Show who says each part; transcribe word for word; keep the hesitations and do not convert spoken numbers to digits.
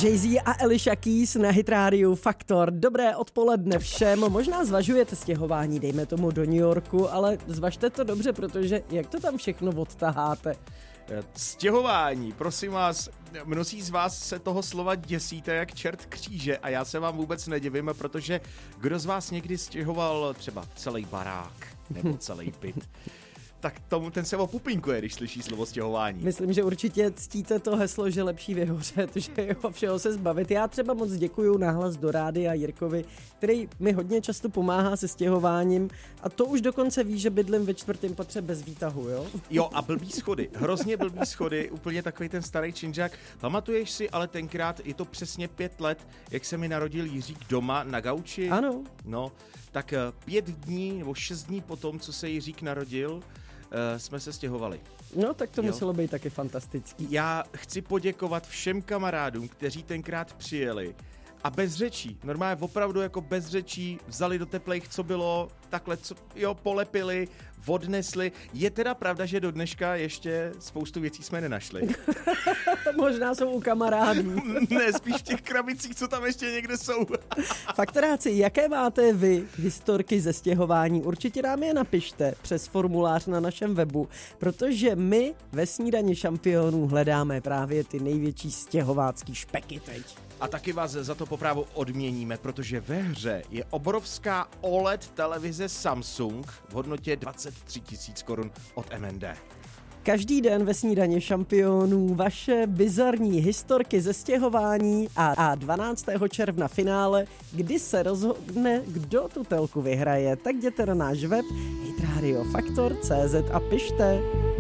Speaker 1: Jay-Z a Alicia Keys na Hit Radio Faktor. Dobré odpoledne všem. Možná zvažujete stěhování, dejme tomu do New Yorku, ale zvažte to dobře, protože jak to tam všechno odtaháte?
Speaker 2: Stěhování, prosím vás, mnozí z vás se toho slova děsíte jak čert kříže a já se vám vůbec nedivím, protože kdo z vás někdy stěhoval třeba celý barák nebo celý byt, tak tomu ten se opupinkuje, když slyší slovo stěhování.
Speaker 1: Myslím, že určitě ctíte to heslo, že lepší vyhořet, že jo, všeho se zbavit. Já třeba moc děkuju nahlas do rádia Jirkovi, který mi hodně často pomáhá se stěhováním a to už dokonce ví, že bydlím ve čtvrtém patře bez výtahu, jo?
Speaker 2: Jo, a blbý schody, hrozně blbý schody, úplně takový ten starý činžák. Pamatuješ si, ale tenkrát je to přesně pět let, jak se mi narodil Jiřík doma na gauči?
Speaker 1: Ano.
Speaker 2: No, tak pět dní nebo šest dní potom, co se Jiřík narodil, Uh, jsme se stěhovali.
Speaker 1: No, tak to
Speaker 2: jo.
Speaker 1: muselo být taky fantastický.
Speaker 2: Já chci poděkovat všem kamarádům, kteří tenkrát přijeli a bez řečí, normálně opravdu jako bez řečí, vzali do teplejch, co bylo, takhle, co, jo, polepili, odnesli. Je teda pravda, že do dneška ještě spoustu věcí jsme nenašli.
Speaker 1: Možná jsou u kamarádů.
Speaker 2: Ne, spíš v těch krabicích, co tam ještě někde jsou.
Speaker 1: Faktoráci, jaké máte vy historky ze stěhování? Určitě nám je napište přes formulář na našem webu, protože my ve Snídani šampionů hledáme právě ty největší stěhovácký špeky teď.
Speaker 2: A taky vás za to poprávu odměníme, protože ve hře je obrovská O L E D televize Samsung v hodnotě dvacet tři tisíc korun od M N D.
Speaker 1: Každý den ve Snídani šampionů vaše bizarní historky ze stěhování a, a dvanáctého června finále, kdy se rozhodne, kdo tu telku vyhraje. Tak jděte na náš web hitradio faktor tečka cé zet a pište.